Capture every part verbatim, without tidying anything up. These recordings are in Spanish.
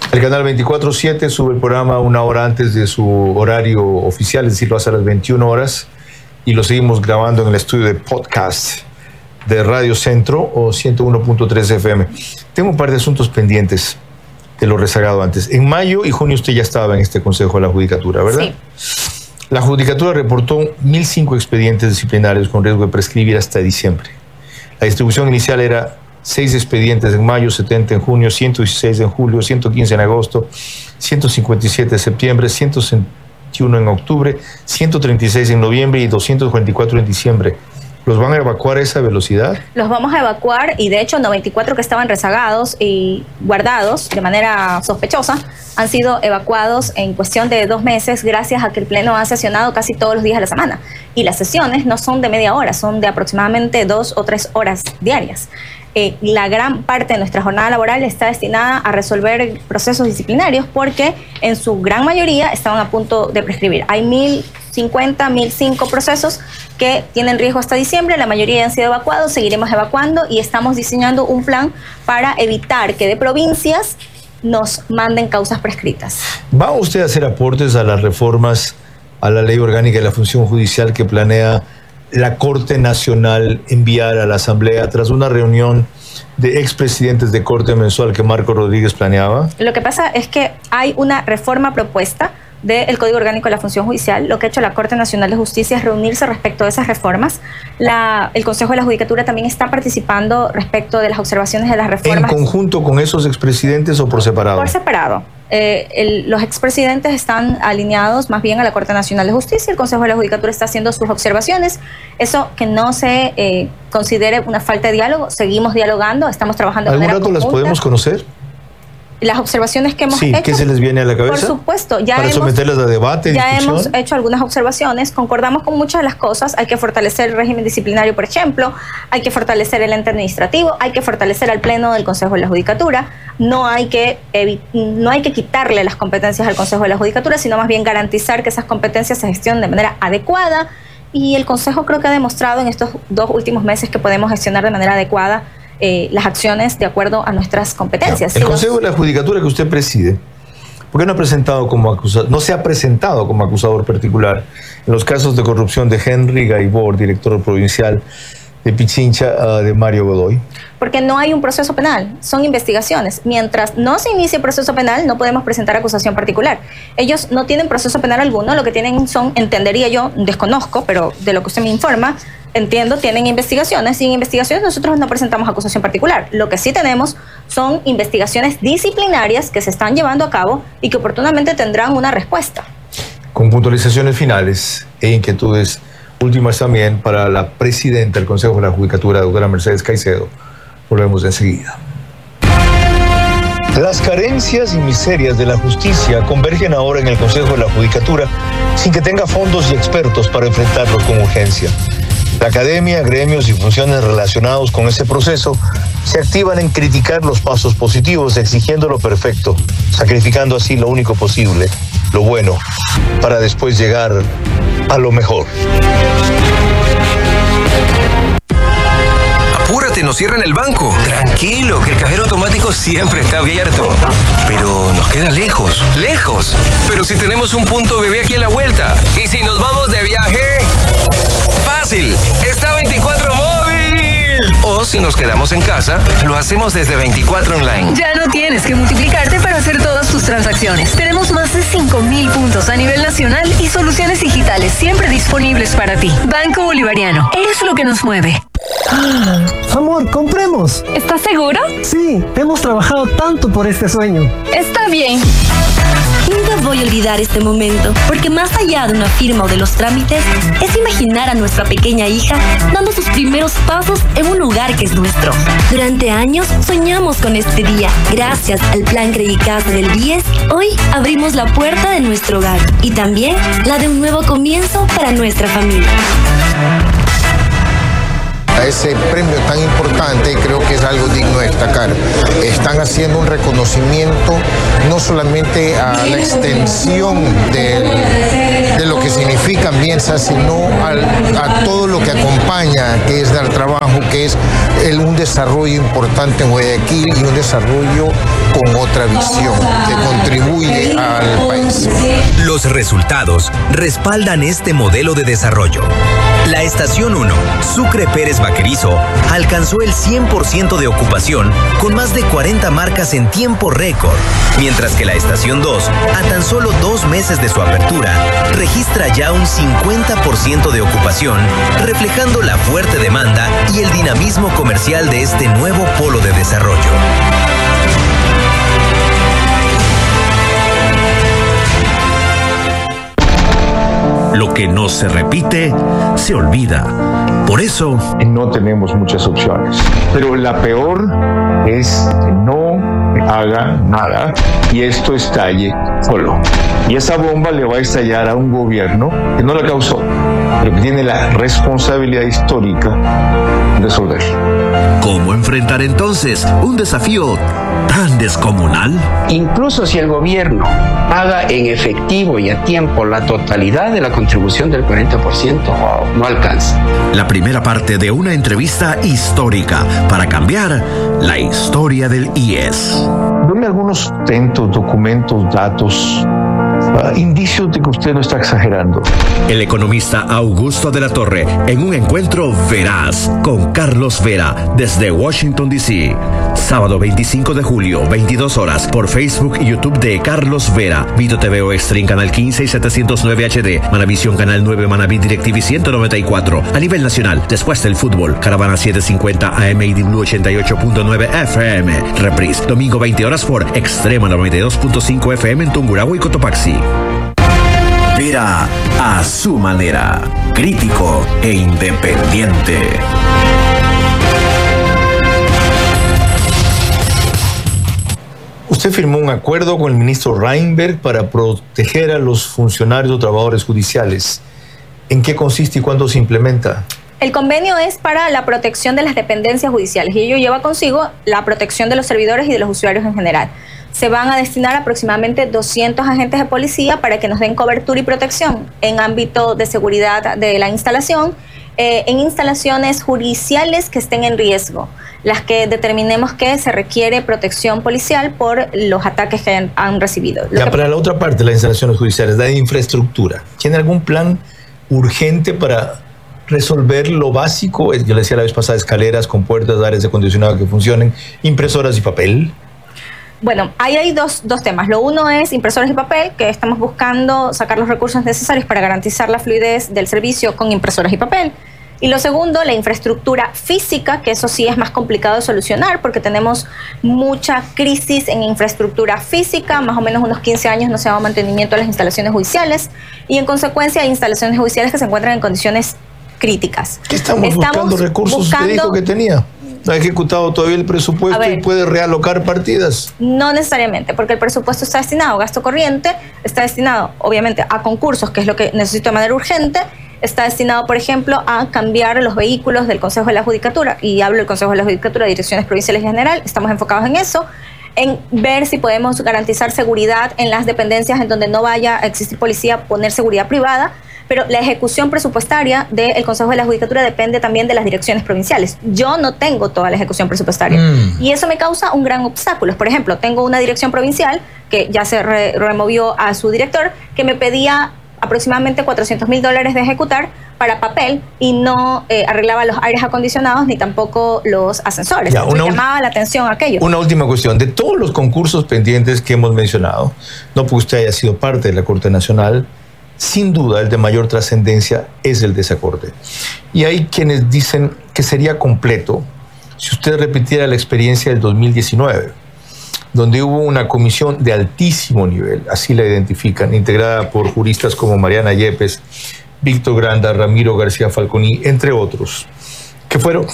El canal veinticuatro siete sube el programa una hora antes de su horario oficial, es decir, lo hace a las veintiuna horas, y lo seguimos grabando en el estudio de podcast de Radio Centro o ciento uno punto tres F M. Tengo un par de asuntos pendientes de lo rezagado antes. En mayo y junio usted ya estaba en este Consejo de la Judicatura, ¿verdad? Sí. La Judicatura reportó mil cinco expedientes disciplinarios con riesgo de prescribir hasta diciembre. La distribución inicial era seis expedientes en mayo, setenta en junio, ciento dieciséis en julio, ciento quince en agosto, ciento cincuenta y siete en septiembre, ciento veintiuno en octubre, ciento treinta y seis en noviembre y doscientos cuarenta y cuatro en diciembre. ¿Los van a evacuar a esa velocidad? Los vamos a evacuar y de hecho noventa y cuatro que estaban rezagados y guardados de manera sospechosa han sido evacuados en cuestión de dos meses gracias a que el Pleno ha sesionado casi todos los días de la semana. Y las sesiones no son de media hora, son de aproximadamente dos o tres horas diarias. Eh, la gran parte de nuestra jornada laboral está destinada a resolver procesos disciplinarios porque en su gran mayoría estaban a punto de prescribir. Hay mil cincuenta, mil cinco procesos que tienen riesgo hasta diciembre, la mayoría han sido evacuados, seguiremos evacuando y estamos diseñando un plan para evitar que de provincias nos manden causas prescritas. ¿Va usted a hacer aportes a las reformas a la Ley Orgánica de la Función Judicial que planea la Corte Nacional enviar a la Asamblea tras una reunión de expresidentes de Corte mensual que Marco Rodríguez planeaba? Lo que pasa es que hay una reforma propuesta del Código Orgánico de la Función Judicial. Lo que ha hecho la Corte Nacional de Justicia es reunirse respecto a esas reformas. La, el Consejo de la Judicatura también está participando respecto de las observaciones de las reformas. ¿En conjunto con esos expresidentes o por separado? Por separado. Eh, el, los expresidentes están alineados más bien a la Corte Nacional de Justicia. El Consejo de la Judicatura está haciendo sus observaciones. Eso que no se eh, considere una falta de diálogo. Seguimos dialogando, estamos trabajando de manera conjunta. ¿Algún rato las podemos conocer? Las observaciones que hemos sí, hecho. ¿Qué se les viene a la cabeza? Por supuesto. Ya Para hemos, someterlas a debate, ya discusión. hemos hecho algunas observaciones, concordamos con muchas de las cosas. Hay que fortalecer el régimen disciplinario, por ejemplo. Hay que fortalecer el ente administrativo. Hay que fortalecer al Pleno del Consejo de la Judicatura. No hay que, no hay que quitarle las competencias al Consejo de la Judicatura, sino más bien garantizar que esas competencias se gestionen de manera adecuada. Y el Consejo creo que ha demostrado en estos dos últimos meses que podemos gestionar de manera adecuada Eh, las acciones de acuerdo a nuestras competencias. El Consejo de la Judicatura que usted preside, ¿por qué no ha presentado como acusador, no se ha presentado como acusador particular en los casos de corrupción de Henry Gaibor, director provincial de Pichincha, uh, de Mario Godoy? Porque no hay un proceso penal, son investigaciones. Mientras no se inicie proceso penal, no podemos presentar acusación particular. Ellos no tienen proceso penal alguno, lo que tienen son, entendería yo, desconozco, pero de lo que usted me informa, entiendo, tienen investigaciones. Y en investigaciones nosotros no presentamos acusación particular. Lo que sí tenemos son investigaciones disciplinarias que se están llevando a cabo y que oportunamente tendrán una respuesta. Con puntualizaciones finales e inquietudes últimas también para la presidenta del Consejo de la Judicatura, doctora Mercedes Caicedo. Volvemos enseguida. Las carencias y miserias de la justicia convergen ahora en el Consejo de la Judicatura sin que tenga fondos y expertos para enfrentarlos con urgencia. La academia, gremios y funciones relacionados con ese proceso se activan en criticar los pasos positivos, exigiendo lo perfecto, sacrificando así lo único posible, lo bueno, para después llegar a lo mejor. Apúrate, nos cierran el banco. Tranquilo, que el cajero automático siempre está abierto. Pero nos queda lejos, lejos. Pero si tenemos un punto bebé aquí a la vuelta. ¿Y si nos vamos de viaje? Fácil, está veinticuatro Móvil. O si nos quedamos en casa, lo hacemos desde veinticuatro Online. Ya no tienes que multiplicarte para hacer todas tus transacciones. Tenemos más de cinco mil puntos a nivel nacional y soluciones digitales siempre disponibles para ti. Banco Bolivariano, es lo que nos mueve. Ah, amor, compremos. ¿Estás seguro? Sí, hemos trabajado tanto por este sueño. Está bien. Nunca voy a olvidar este momento, porque más allá de una firma o de los trámites, es imaginar a nuestra pequeña hija dando sus primeros pasos en un lugar que es nuestro. Durante años soñamos con este día. Gracias al Plan Credicasa del B I E S, hoy abrimos la puerta de nuestro hogar y también la de un nuevo comienzo para nuestra familia. A ese premio tan importante creo que es algo digno de destacar. Están haciendo un reconocimiento no solamente a la extensión de, de lo que significa Ambienza, sino al, a todo lo que acompaña, que es dar trabajo, que es el, un desarrollo importante en Guayaquil y un desarrollo con otra visión que contribuye al país. Los resultados respaldan este modelo de desarrollo. La Estación uno, Sucre Pérez Vaquerizo, alcanzó el cien por ciento de ocupación con más de cuarenta marcas en tiempo récord, mientras que la Estación dos, a tan solo dos meses de su apertura, registra ya un cincuenta por ciento de ocupación, reflejando la fuerte demanda y el dinamismo comercial de este nuevo polo de desarrollo. Lo que no se repite, se olvida. Por eso, no tenemos muchas opciones. Pero la peor es que no haga nada y esto estalle solo. Y esa bomba le va a estallar a un gobierno que no la causó, pero que tiene la responsabilidad histórica de resolverlo. ¿Cómo enfrentar entonces un desafío tan descomunal? Incluso si el gobierno paga en efectivo y a tiempo la totalidad de la contribución del cuarenta por ciento, no alcanza. La primera parte de una entrevista histórica para cambiar la historia del I E S. Dame algunos sustentos, documentos, datos, uh, indicios de que usted no está exagerando. El economista Augusto de la Torre en un encuentro veraz con Carlos Vera desde Washington, D C Sábado veinticinco de julio, veintidós horas, por Facebook y YouTube de Carlos Vera. Vito T V o Extreme Canal quince y setecientos nueve H D. Manavisión Canal nueve, Manaví DirecTV ciento noventa y cuatro. A nivel nacional, después del fútbol, Caravana setecientos cincuenta A M y D Blue ochenta y ocho punto nueve F M. Reprise, domingo veinte horas por Extrema noventa y dos punto cinco F M en Tungurahua y Cotopaxi. Vera a su manera, crítico e independiente. Usted firmó un acuerdo con el ministro Reinberg para proteger a los funcionarios o trabajadores judiciales. ¿En qué consiste y cuándo se implementa? El convenio es para la protección de las dependencias judiciales y ello lleva consigo la protección de los servidores y de los usuarios en general. Se van a destinar aproximadamente doscientos agentes de policía para que nos den cobertura y protección en ámbito de seguridad de la instalación, eh, en instalaciones judiciales que estén en riesgo, las que determinemos que se requiere protección policial por los ataques que han, han recibido. Lo ya, que... para la otra parte de las instalaciones judiciales, la infraestructura, ¿tiene algún plan urgente para resolver lo básico? Yo le decía la vez pasada, escaleras con puertas, áreas de acondicionado que funcionen, impresoras y papel. Bueno, ahí hay dos, dos temas. Lo uno es impresoras y papel, que estamos buscando sacar los recursos necesarios para garantizar la fluidez del servicio con impresoras y papel. Y lo segundo, la infraestructura física, que eso sí es más complicado de solucionar porque tenemos mucha crisis en infraestructura física, más o menos unos quince años no se ha dado mantenimiento a las instalaciones judiciales y en consecuencia hay instalaciones judiciales que se encuentran en condiciones críticas. ¿Qué estamos, estamos buscando recursos? buscando... Usted dijo que tenía. ¿No ha ejecutado todavía el presupuesto ver, y puede realocar partidas? No necesariamente, porque el presupuesto está destinado a gasto corriente, está destinado obviamente a concursos, que es lo que necesito de manera urgente, está destinado, por ejemplo, a cambiar los vehículos del Consejo de la Judicatura, y hablo del Consejo de la Judicatura, Direcciones Provinciales en general, estamos enfocados en eso, en ver si podemos garantizar seguridad en las dependencias en donde no vaya a existir policía, poner seguridad privada, pero la ejecución presupuestaria del Consejo de la Judicatura depende también de las direcciones provinciales. Yo no tengo toda la ejecución presupuestaria mm. y eso me causa un gran obstáculo. Por ejemplo, tengo una dirección provincial que ya se re removió a su director, que me pedía aproximadamente cuatrocientos mil dólares de ejecutar para papel y no eh, arreglaba los aires acondicionados ni tampoco los ascensores. Ya, una llamaba la atención a aquello. Una última cuestión. De todos los concursos pendientes que hemos mencionado, no porque usted haya sido parte de la Corte Nacional, sin duda el de mayor trascendencia es el de esa Corte. Y hay quienes dicen que sería completo si usted repitiera la experiencia del dos mil diecinueve, donde hubo una comisión de altísimo nivel, así la identifican, integrada por juristas como Mariana Yepes, Víctor Granda, Ramiro García Falconi, entre otros, que fueron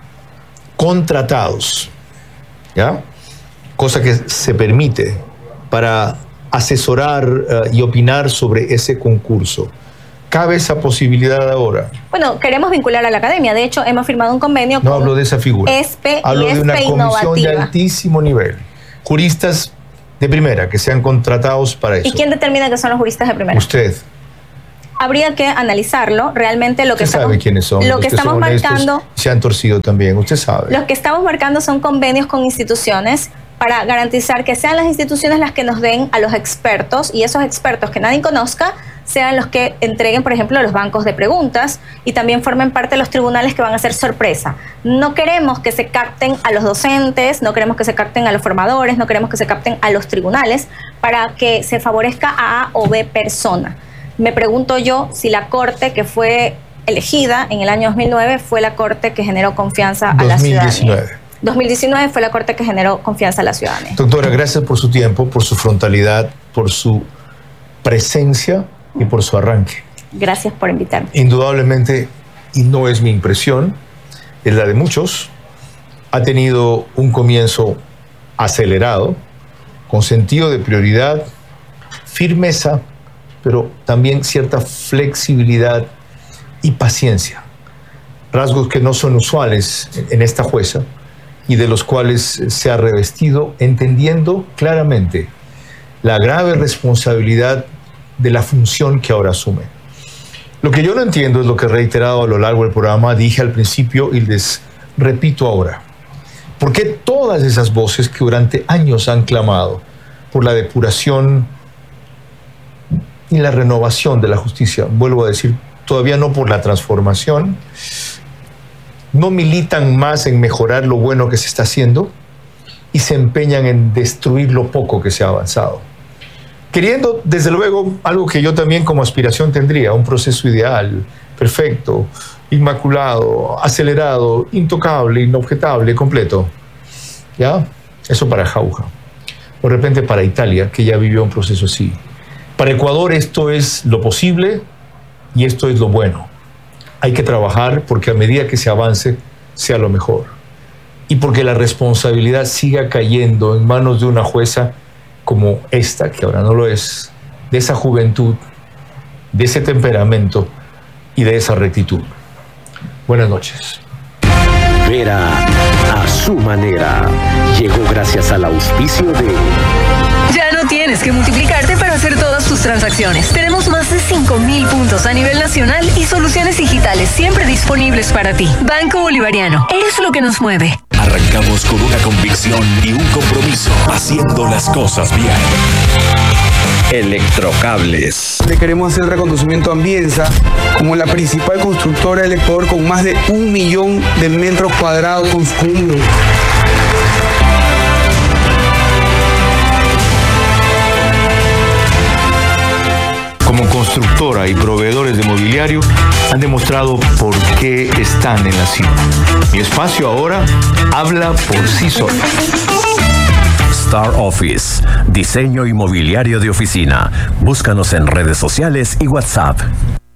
contratados, ¿ya? Cosa que se permite para asesorar uh, y opinar sobre ese concurso. ¿Cabe esa posibilidad ahora? Bueno, queremos vincular a la academia. De hecho, hemos firmado un convenio no con hablo de esa figura. E S P E hablo y de una E S P E comisión innovativa. de altísimo nivel. Juristas de primera que sean contratados para eso. ¿Y quién determina que son los juristas de primera? Usted. Habría que analizarlo. Realmente lo que Usted estamos, sabe quiénes son. Lo los que, que estamos son honestos, marcando. se han torcido también. Usted sabe. Los que estamos marcando son convenios con instituciones para garantizar que sean las instituciones las que nos den a los expertos, y esos expertos que nadie conozca sean los que entreguen, por ejemplo, los bancos de preguntas, y también formen parte de los tribunales que van a ser sorpresa. No queremos que se capten a los docentes, no queremos que se capten a los formadores, no queremos que se capten a los tribunales para que se favorezca a A o B persona. Me pregunto yo si la Corte que fue elegida en el año dos mil nueve fue la Corte que generó confianza a la ciudadanía. dos mil diecinueve fue la Corte que generó confianza a la ciudadanía. Doctora, gracias por su tiempo, por su frontalidad, por su presencia y por su arranque. Gracias por invitarme. Indudablemente, y no es mi impresión, es la de muchos, ha tenido un comienzo acelerado, con sentido de prioridad, firmeza, pero también cierta flexibilidad y paciencia. Rasgos que no son usuales en esta jueza y de los cuales se ha revestido entendiendo claramente la grave responsabilidad de la función que ahora asume. Lo que yo no entiendo es lo que he reiterado a lo largo del programa, dije al principio y les repito ahora. ¿Por qué todas esas voces que durante años han clamado por la depuración y la renovación de la justicia, vuelvo a decir, todavía no por la transformación, no militan más en mejorar lo bueno que se está haciendo y se empeñan en destruir lo poco que se ha avanzado? Queriendo, desde luego, algo que yo también como aspiración tendría, un proceso ideal, perfecto, inmaculado, acelerado, intocable, inobjetable, completo. ¿Ya? Eso para Jauja. De repente para Italia, que ya vivió un proceso así. Para Ecuador esto es lo posible y esto es lo bueno. Hay que trabajar porque a medida que se avance, sea lo mejor. Y porque la responsabilidad siga cayendo en manos de una jueza como esta, que ahora no lo es, de esa juventud, de ese temperamento y de esa rectitud. Buenas noches. Vera a su manera llegó gracias al auspicio de... Ya no tienes que multiplicarte para hacer todas tus transacciones. Tenemos más de cinco mil puntos a nivel nacional y soluciones digitales siempre disponibles para ti. Banco Bolivariano, es lo que nos mueve. Arrancamos con una convicción y un compromiso, haciendo las cosas bien. Electrocables. Le queremos hacer reconocimiento a Ambienza como la principal constructora del Ecuador con más de un millón de metros cuadrados construidos. Como constructora y proveedores de mobiliario han demostrado por qué están en la cima. Mi espacio ahora habla por sí solo. Star Office, diseño inmobiliario de oficina. Búscanos en redes sociales y WhatsApp.